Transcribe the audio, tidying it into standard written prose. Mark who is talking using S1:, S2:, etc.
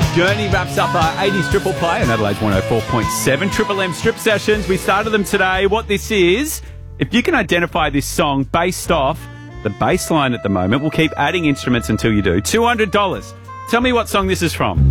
S1: Journey wraps up our 80s triple play on Adelaide's 104.7 Triple M Strip Sessions. We started them today. What this is, if you can identify this song based off the bass line at the moment, we'll keep adding instruments until you do. $200. Tell me what song this is from.